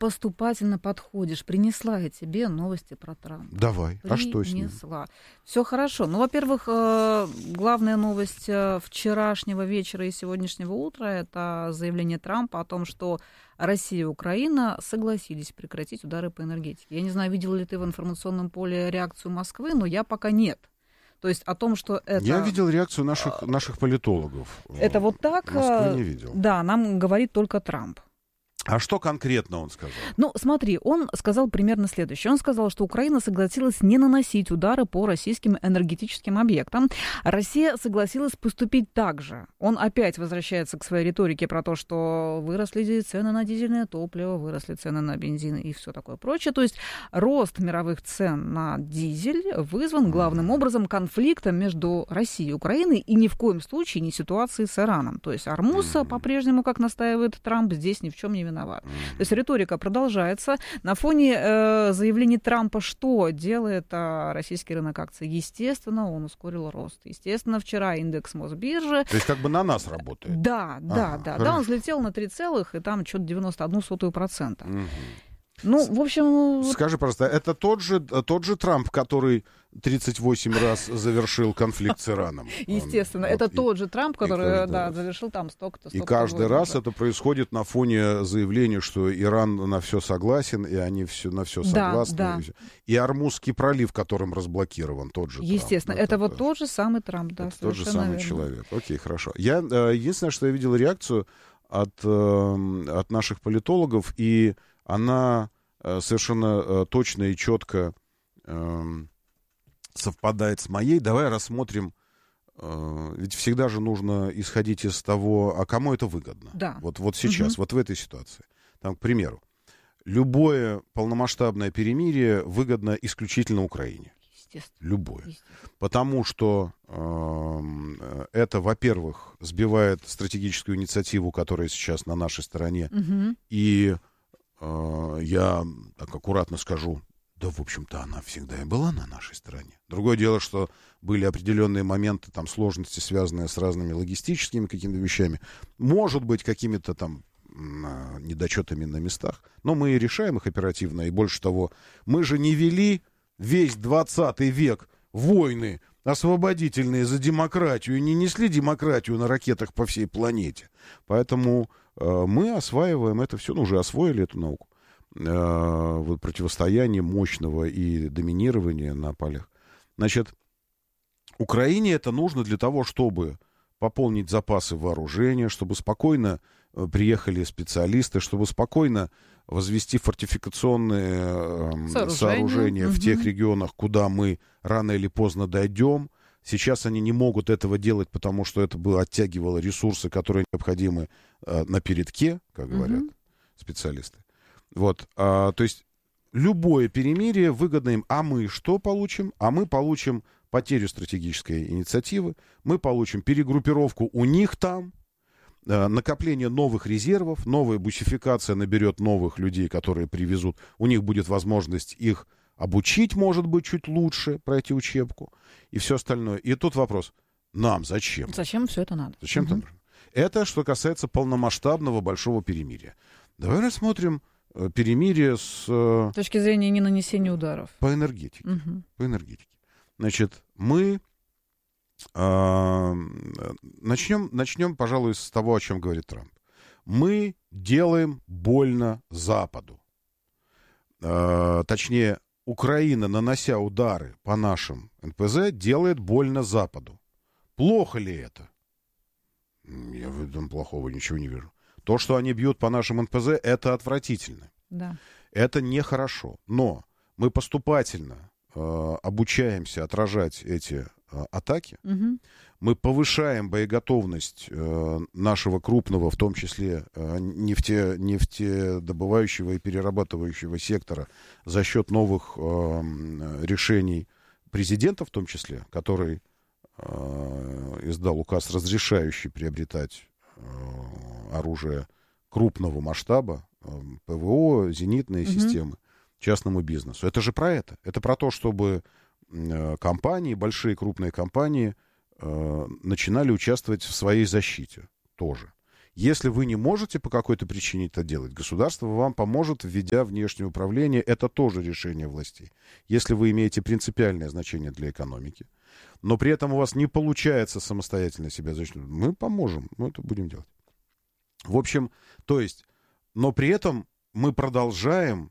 поступательно подходишь. Принесла я тебе новости про Трампа. Давай, а что с ним? Принесла. Все хорошо. Ну, во-первых, главная новость вчерашнего вечера и сегодняшнего утра — это заявление Трампа о том, что Россия и Украина согласились прекратить удары по энергетике. Я не знаю, видел ли ты в информационном поле реакцию Москвы, но я пока нет. То есть о том, что это... Я видел реакцию наших политологов. Это вот так? Москвы не видел. Да, нам говорит только Трамп. А что конкретно он сказал? Ну, смотри, он сказал примерно следующее. Он сказал, что Украина согласилась не наносить удары по российским энергетическим объектам. Россия согласилась поступить так же. Он опять возвращается к своей риторике про то, что выросли цены на дизельное топливо, выросли цены на бензин и все такое прочее. То есть рост мировых цен на дизель вызван главным образом конфликтом между Россией и Украиной и ни в коем случае не ситуацией с Ираном. То есть Ормуз по-прежнему, как настаивает Трамп, здесь ни в чем не виноват. То есть риторика продолжается. На фоне заявлений Трампа что делает российский рынок акций? Естественно, он ускорил рост. Естественно, вчера индекс Мосбиржи... То есть как бы на нас работает? Да, он взлетел на 3, и там что-то 91%. Ну, в общем... Скажи, пожалуйста, это тот же Трамп, который 38 раз завершил конфликт с Ираном? Естественно, это тот же Трамп, который завершил там столько-то. И каждый раз это происходит на фоне заявления, что Иран на все согласен, и они на все согласны. Да. И Ормузский пролив, которым разблокирован, тот же Трамп. Естественно, это вот тот же самый Трамп, да, это тот же самый верно. человек. Окей, хорошо. Единственное, что я видел реакцию от наших политологов, и она совершенно точно и четко совпадает с моей. Давай рассмотрим, ведь всегда же нужно исходить из того, а кому это выгодно. Да. Вот сейчас, вот в этой ситуации. Там, к примеру, любое полномасштабное перемирие выгодно исключительно Украине. Любое. Потому что это, во-первых, сбивает стратегическую инициативу, которая сейчас на нашей стороне. И я так аккуратно скажу, да, в общем-то, она всегда и была на нашей стороне. Другое дело, что были определенные моменты, там, сложности, связанные с разными логистическими какими-то вещами. Может быть, какими-то там недочетами на местах. Но мы решаем их оперативно. И больше того, мы же не вели весь 20 век войны освободительные за демократию и не несли демократию на ракетах по всей планете. Поэтому мы осваиваем это все, уже освоили эту науку. Противостояние мощного и доминирования на полях. Значит, Украине это нужно для того, чтобы пополнить запасы вооружения, чтобы спокойно приехали специалисты, чтобы спокойно возвести фортификационные сооружения в тех регионах, куда мы рано или поздно дойдем. Сейчас они не могут этого делать, потому что это бы оттягивало ресурсы, которые необходимы на передке, как говорят специалисты. Вот, то есть любое перемирие выгодно им. А мы что получим? А мы получим потерю стратегической инициативы, мы получим перегруппировку у них там, накопление новых резервов, новая бусификация наберет новых людей, которые привезут. У них будет возможность их обучить, может быть, чуть лучше, пройти учебку и все остальное. И тут вопрос, нам зачем? Зачем все это надо? Зачем это нужно? Это что касается полномасштабного большого перемирия. Давай рассмотрим перемирие с точки зрения не нанесения ударов. По энергетике. По энергетике. Значит, мы начнем, пожалуй, с того, о чем говорит Трамп. Мы делаем больно Западу. Точнее, Украина, нанося удары по нашим НПЗ, делает больно Западу. Плохо ли это? Я в этом плохого ничего не вижу. То, что они бьют по нашим НПЗ, это отвратительно. Да. Это нехорошо. Но мы поступательно обучаемся отражать эти атаки. Мы повышаем боеготовность нашего крупного, в том числе нефтедобывающего и перерабатывающего сектора за счет новых решений президента, в том числе, который издал указ, разрешающий приобретать оружие крупного масштаба, ПВО, зенитные системы частному бизнесу. Это же про это. Это про то, чтобы компании, большие крупные компании начинали участвовать в своей защите тоже. Если вы не можете по какой-то причине это делать, государство вам поможет, введя внешнее управление. Это тоже решение властей. Если вы имеете принципиальное значение для экономики, но при этом у вас не получается самостоятельно себя защитить, мы поможем, мы это будем делать. В общем, то есть, но при этом мы продолжаем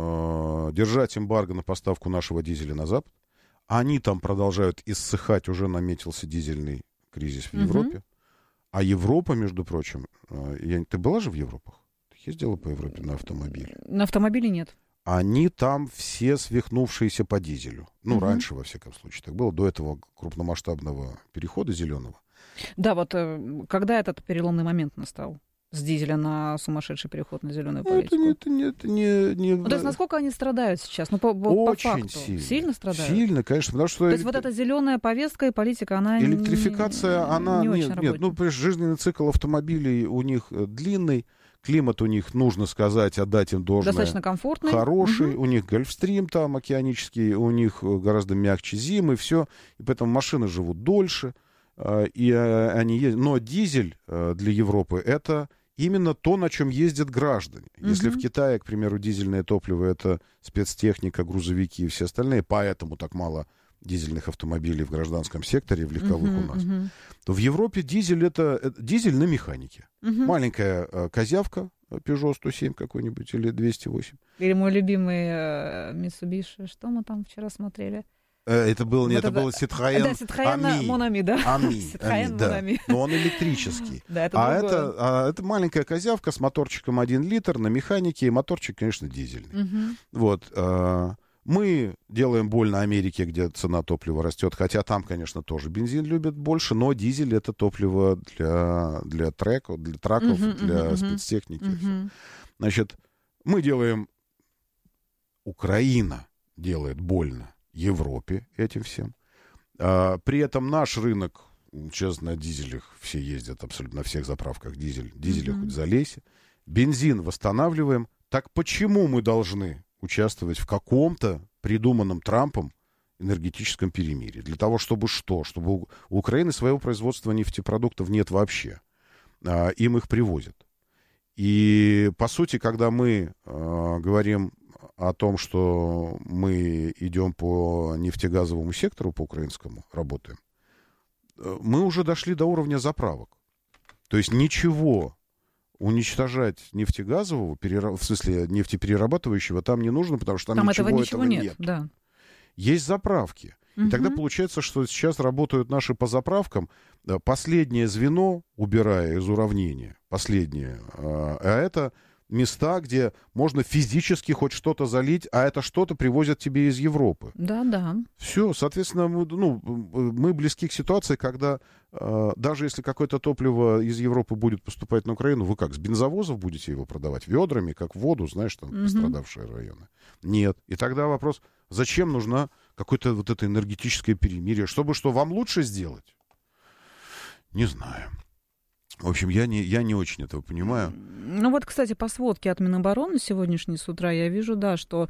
держать эмбарго на поставку нашего дизеля на Запад. Они там продолжают иссыхать, уже наметился дизельный кризис в Европе. А Европа, между прочим, ты была же в Европах? Ты ездила по Европе на автомобиле? На автомобиле нет. Они там все свихнувшиеся по дизелю. Ну, раньше, во всяком случае, так было, до этого крупномасштабного перехода зеленого. Да, вот когда этот переломный момент настал? С дизеля на сумасшедший переход на зеленую политику. Это не... Ну, то есть насколько они страдают сейчас? Ну, по очень факту. сильно. Сильно страдают? Сильно, конечно, потому что... То есть вот эта зеленая повестка и политика, она электрификация, она... не очень Нет, ну, жизненный цикл автомобилей у них длинный, климат у них, нужно сказать, отдать им должное. Достаточно комфортный. Хороший, у них Гольфстрим там океанический, у них гораздо мягче зимы, все, и поэтому машины живут дольше, и они ездят. Но дизель для Европы — это именно то, на чем ездят граждане. Если в Китае, к примеру, дизельное топливо — это спецтехника, грузовики и все остальные, поэтому так мало дизельных автомобилей в гражданском секторе, в легковых у нас, то в Европе дизель — это дизель на механике. Маленькая козявка, Peugeot 107 какой-нибудь или 208. Или мой любимый Mitsubishi. Что мы там вчера смотрели? Это был Citroën. Да, Citroën Monami, да. Citroën Monami. Но он электрический. Да, это маленькая козявка с моторчиком 1 литр на механике, и моторчик, конечно, дизельный. Вот. Мы делаем больно Америке, где цена топлива растет, хотя там, конечно, тоже бензин любят больше, но дизель — это топливо для траков, для спецтехники. Значит, мы делаем... Украина делает больно Европе этим всем. При этом наш рынок, сейчас на дизелях все ездят абсолютно на всех заправках дизеля хоть залейся. Бензин восстанавливаем. Так почему мы должны участвовать в каком-то придуманном Трампом энергетическом перемирии? Для того, чтобы что? Чтобы у Украины своего производства нефтепродуктов нет вообще. Им их привозят. И, по сути, когда мы говорим о том, что мы идем по нефтегазовому сектору, по украинскому, работаем, мы уже дошли до уровня заправок. То есть ничего уничтожать нефтегазового, в смысле нефтеперерабатывающего, там не нужно, потому что там ничего нет. Да. Есть заправки. И тогда получается, что сейчас работают наши по заправкам. Последнее звено, убирая из уравнения, последнее, а это места, где можно физически хоть что-то залить, а это что-то привозят тебе из Европы. Да. Все, соответственно, мы близки к ситуации, когда даже если какое-то топливо из Европы будет поступать на Украину, вы как, с бензовозов будете его продавать? Ведрами, как воду, знаешь, там пострадавшие районы? Нет. И тогда вопрос, зачем нужна какое-то вот это энергетическое перемирие? Чтобы что, вам лучше сделать? Не знаю. В общем, я не очень этого понимаю. Ну вот, кстати, по сводке от Минобороны сегодняшней с утра я вижу, да, что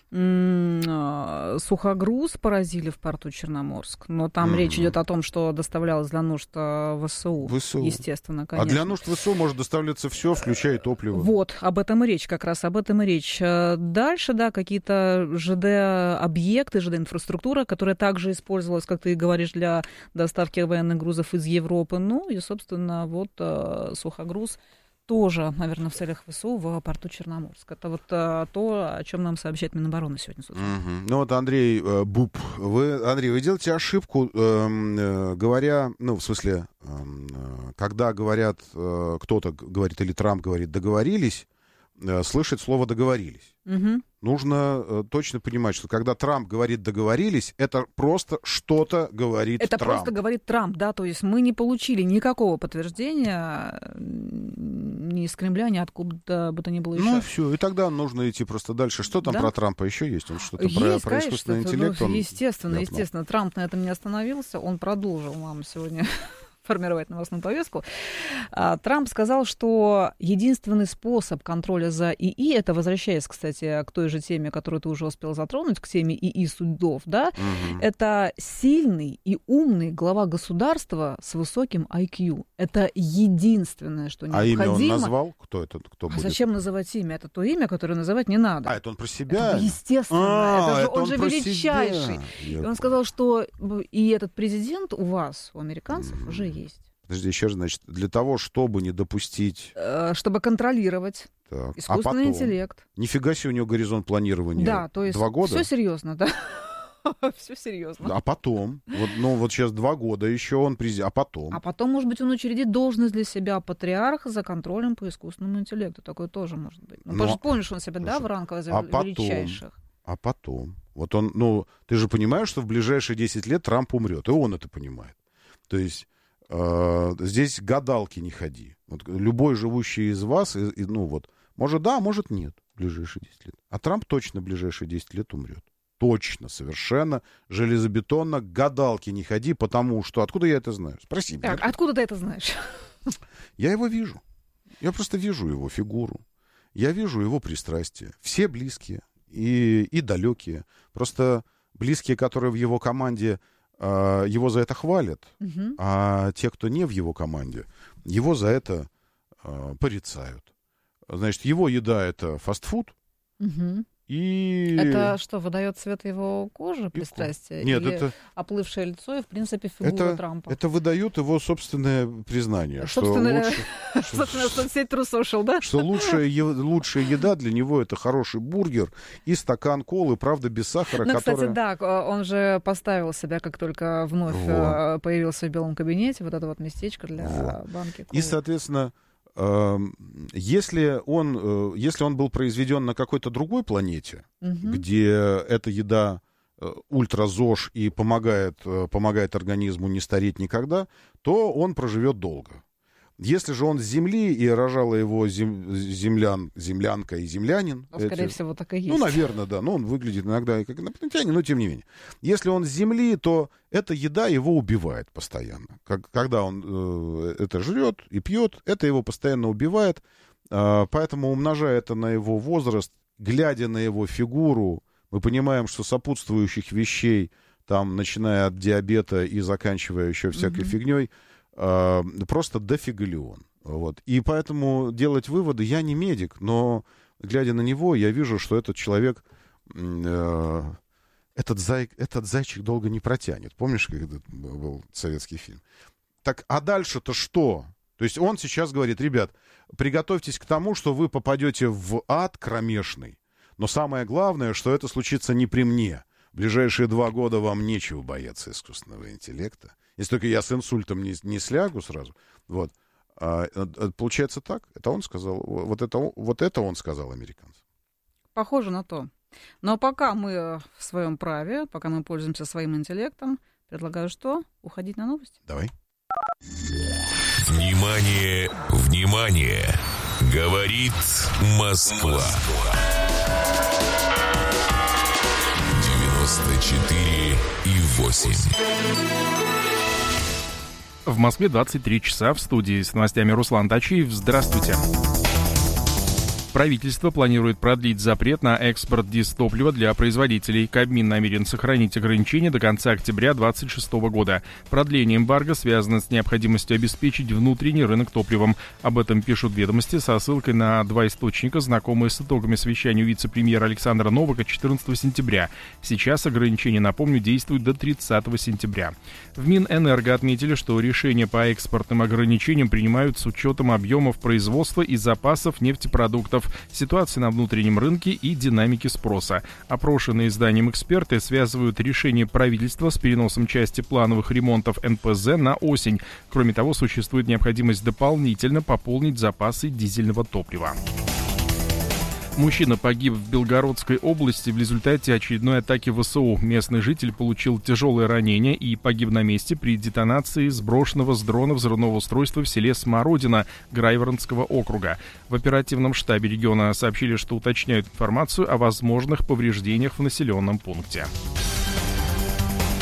сухогруз поразили в порту Черноморск. Но там речь идет о том, что доставлялось для нужд ВСУ. Естественно, конечно. А для нужд ВСУ может доставляться все, включая топливо. Вот, об этом и речь, как раз об этом и речь. Дальше, да, какие-то ЖД-объекты, ЖД-инфраструктура, которая также использовалась, как ты говоришь, для доставки военных грузов из Европы. Ну и, собственно, вот сухогруз тоже, наверное, в целях ВСУ в порту Черноморск. Это вот то, о чем нам сообщает Минобороны сегодня с утра. Ну вот Андрей Буб, вы делаете ошибку, говоря, ну, в смысле, когда говорят, кто-то говорит, или Трамп говорит, договорились, слышать слово «договорились». Нужно точно понимать, что когда Трамп говорит «договорились», это просто что-то говорит Трамп. Это просто говорит Трамп, да, то есть мы не получили никакого подтверждения ни из Кремля, ни откуда бы то ни было еще. Ну, все, и тогда нужно идти просто дальше. Что там про Трампа еще есть? Он что-то про искусственный интеллект? Естественно, Трамп на этом не остановился, он продолжил нам сегодня формировать новостную повестку. Трамп сказал, что единственный способ контроля за ИИ, это возвращаясь, кстати, к той же теме, которую ты уже успел затронуть, к теме ИИ судов, да, это сильный и умный глава государства с высоким IQ. Это единственное, что необходимо. А имя он назвал? Кто это? Кто будет? Зачем называть имя? Это то имя, которое называть не надо. Это он про себя? Это, естественно. Он же величайший. И он сказал, что и этот президент у вас, у американцев, уже есть. Подожди, еще раз, значит, для того, чтобы не допустить... Чтобы контролировать искусственный интеллект. Нифига себе у него горизонт планирования. Да, то есть 2 года? Все серьезно, да. Все серьезно. А потом? Вот сейчас 2 года еще он президент. А потом? А потом, может быть, он учредит должность для себя патриарха за контролем по искусственному интеллекту. Такое тоже может быть. Ну, потому что помнишь, он себя, да, в рамках величайших. А потом? Вот он, ты же понимаешь, что в ближайшие 10 лет Трамп умрет, и он это понимает. То есть здесь гадалки не ходи. Вот любой живущий из вас, может да, может нет в ближайшие 10 лет. А Трамп точно в ближайшие 10 лет умрет. Точно, совершенно железобетонно, гадалки не ходи, потому что... Откуда я это знаю? Спроси меня. Так, откуда ты это знаешь? Я его вижу. Я просто вижу его фигуру. Я вижу его пристрастия. Все близкие и далекие. Просто близкие, которые в его команде, его за это хвалят, а те, кто не в его команде, его за это порицают. Значит, его еда — это фастфуд, и... Это что, выдает цвет его кожи, пристрастие? Нет, или это... оплывшее лицо и, в принципе, фигура Трампа? Это выдает его собственное признание. Собственно, соцсеть True Social, да? Что лучшая еда для него — это хороший бургер и стакан колы, правда, без сахара. Кстати, да, он же поставил себя, как только вновь появился в Белом кабинете, вот это вот местечко для банки колы. И, соответственно... Если он был произведен на какой-то другой планете, где эта еда ультра-ЗОЖ и помогает организму не стареть никогда, то он проживет долго. Если же он с Земли, и рожала его землянка и землянин... Скорее всего, так и есть. Наверное, да. Он выглядит иногда как инопланетянин, но тем не менее. Если он с Земли, то эта еда его убивает постоянно. Когда он это жрет и пьет, это его постоянно убивает. Поэтому, умножая это на его возраст, глядя на его фигуру, мы понимаем, что сопутствующих вещей, там, начиная от диабета и заканчивая еще всякой фигней, просто дофигалион. Вот. И поэтому делать выводы, я не медик, но, глядя на него, я вижу, что этот человек, этот зайчик долго не протянет. Помнишь, как это был советский фильм? Так, а дальше-то что? То есть он сейчас говорит: ребят, приготовьтесь к тому, что вы попадете в ад кромешный. Но самое главное, что это случится не при мне. В ближайшие 2 года вам нечего бояться искусственного интеллекта. Если только я с инсультом не слягу сразу. Вот. Получается так. Это он сказал. Вот это он сказал американцам. Похоже на то. Но пока мы в своем праве, пока мы пользуемся своим интеллектом, предлагаю что? Уходить на новости? Давай. Внимание, внимание! Говорит Москва. 94,8. В Москве 23 часа. В студии с новостями Руслан Тачиев. Здравствуйте. Правительство планирует продлить запрет на экспорт дизтоплива для производителей. Кабмин намерен сохранить ограничения до конца октября 2026 года. Продление эмбарго связано с необходимостью обеспечить внутренний рынок топливом. Об этом пишут «Ведомости» со ссылкой на 2 источника, знакомые с итогами совещания вице-премьера Александра Новака 14 сентября. Сейчас ограничения, напомню, действуют до 30 сентября. В Минэнерго отметили, что решения по экспортным ограничениям принимают с учетом объемов производства и запасов нефтепродуктов, ситуации на внутреннем рынке и динамики спроса. Опрошенные изданием эксперты связывают решение правительства с переносом части плановых ремонтов НПЗ на осень. Кроме того, существует необходимость дополнительно пополнить запасы дизельного топлива. Мужчина погиб в Белгородской области в результате очередной атаки ВСУ. Местный житель получил тяжелое ранение и погиб на месте при детонации сброшенного с дрона взрывного устройства в селе Смородина Грайворонского округа. В оперативном штабе региона сообщили, что уточняют информацию о возможных повреждениях в населенном пункте.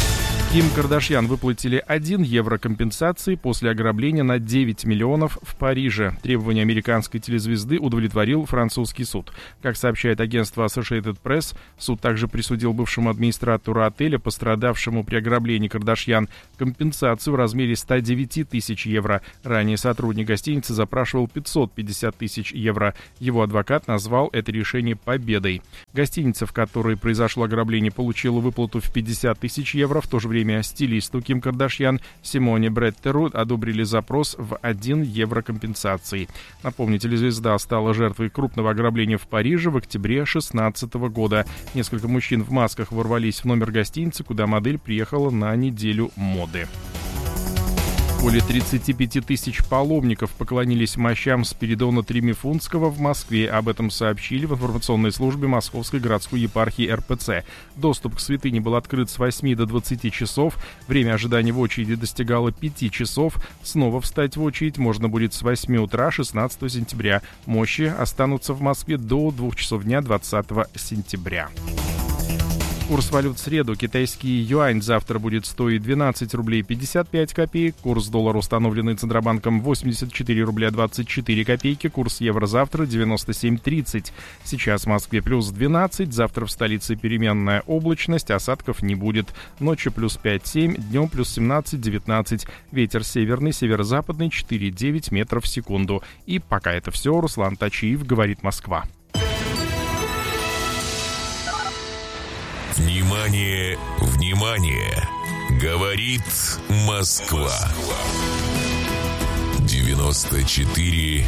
Ким Кардашьян выплатили 1 евро компенсации после ограбления на 9 миллионов в Париже. Требования американской телезвезды удовлетворил французский суд. Как сообщает агентство Associated Press, суд также присудил бывшему администратору отеля, пострадавшему при ограблении Кардашьян, компенсацию в размере 109 тысяч евро. Ранее сотрудник гостиницы запрашивал 550 тысяч евро. Его адвокат назвал это решение победой. Гостиница, в которой произошло ограбление, получила выплату в 50 тысяч евро. В то же время стилисту Ким Кардашьян Симоне Бреттеру одобрили запрос в 1 евро компенсации. Напомню, телезвезда стала жертвой крупного ограбления в Париже в октябре 2016 года. Несколько мужчин в масках ворвались в номер гостиницы, куда модель приехала на неделю моды. Более 35 тысяч паломников поклонились мощам Спиридона Тримифунтского в Москве. Об этом сообщили в информационной службе Московской городской епархии РПЦ. Доступ к святыне был открыт с 8 до 20 часов. Время ожидания в очереди достигало 5 часов. Снова встать в очередь можно будет с 8 утра 16 сентября. Мощи останутся в Москве до 2 часов дня 20 сентября. Курс валют в среду. Китайский юань завтра будет стоить 12 рублей 55 копеек. Курс доллара, установленный Центробанком, 84 рубля 24 копейки. Курс евро завтра 97.30. Сейчас в Москве плюс 12. Завтра в столице переменная облачность. Осадков не будет. Ночью плюс 5-7. Днем плюс 17-19. Ветер северный, северо-западный 4,9 метров в секунду. И пока это все. Руслан Тачиев, говорит Москва. Внимание, внимание! Говорит Москва. 94,8.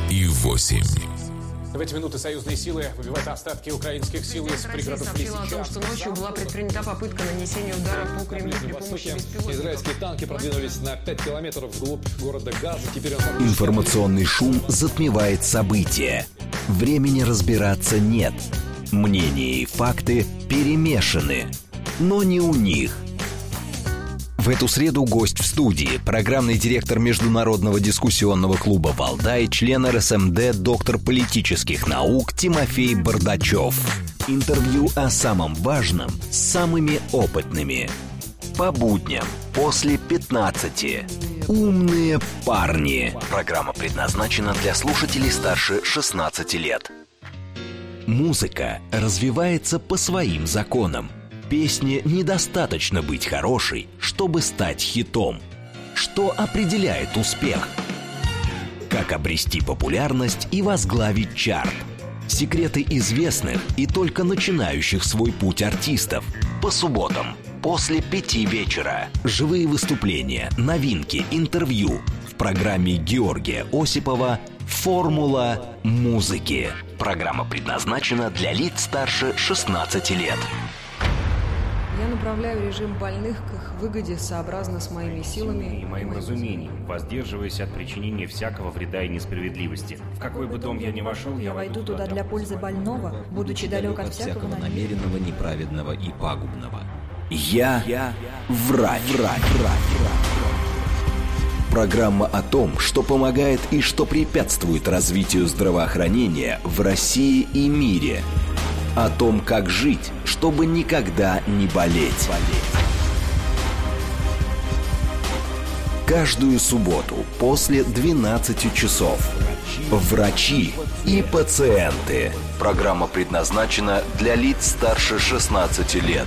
В эти минуты союзные силы выбивают остатки украинских сил из пригородов Лисичанска. о том, что ночью была предпринята попытка нанесения удара по Кремлю при помощи беспилотников. Израильские танки продвинулись на 5 километров вглубь города Газа. Теперь Информационный шум затмевает события. Времени разбираться нет. Мнения и факты перемешаны, но не у них. В эту среду гость в студии, программный директор Международного дискуссионного клуба «Валдай», член РСМД, доктор политических наук Тимофей Бардачев. Интервью о самом важном с самыми опытными. По будням после 15. Умные парни. Программа предназначена для слушателей старше 16 лет. Музыка развивается по своим законам. Песне недостаточно быть хорошей, чтобы стать хитом. Что определяет успех? Как обрести популярность и возглавить чарт? Секреты известных и только начинающих свой путь артистов. По субботам после 5 вечера. Живые выступления, новинки, интервью. В программе Георгия Осипова «Формула музыки». Программа предназначена для лиц старше 16 лет. Я направляю режим больных к их выгоде сообразно с моими силами и моим разумением, воздерживаясь от причинения всякого вреда и несправедливости. В какой бы дом я ни вошел, я войду туда для пользы больного, будучи далек от всякого намеренного, неправедного и пагубного. Я врач. Программа о том, что помогает и что препятствует развитию здравоохранения в России и мире. О том, как жить, чтобы никогда не болеть. Каждую субботу после 12 часов. Врачи и пациенты. Программа предназначена для лиц старше 16 лет.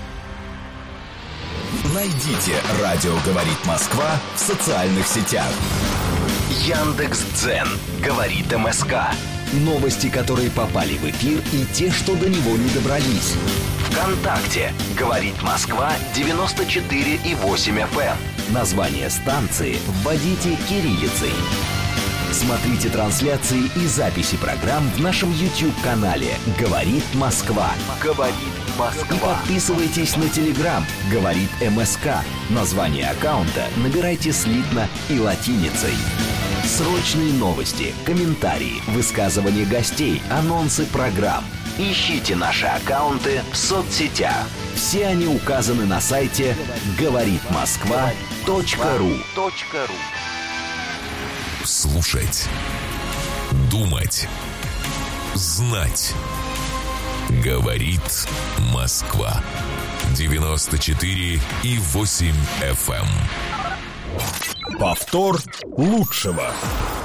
Найдите «Радио говорит Москва» в социальных сетях. Яндекс.Дзен говорит МСК. Новости, которые попали в эфир, и те, что до него не добрались. ВКонтакте говорит Москва 94,8 FM. Название станции вводите кириллицей. Смотрите трансляции и записи программ в нашем YouTube-канале «Говорит Москва». «Говорит Москва». И подписывайтесь на Telegram «Говорит МСК». Название аккаунта набирайте слитно и латиницей. Срочные новости, комментарии, высказывания гостей, анонсы программ. Ищите наши аккаунты в соцсетях. Все они указаны на сайте говоритмосква.ру. Слушать, думать, знать. Говорит Москва. 94,8 FM. Повтор лучшего.